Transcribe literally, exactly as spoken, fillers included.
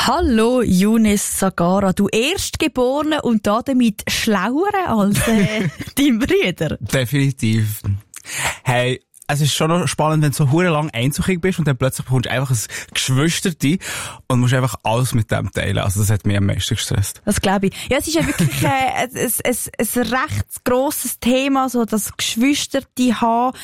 Hallo Younes Zagara, du Erstgeborene und damit schlauer als äh, dein Bruder. Definitiv. Hey, es ist schon noch spannend, wenn du so hure lang Einzelkind bist und dann plötzlich bekommst du einfach ein Geschwisterte und musst einfach alles mit dem teilen. Also das hat mich am meisten gestresst. Das glaube ich. Ja, es ist ja wirklich äh, ein, ein, ein recht grosses Thema, so das Geschwisterte haben.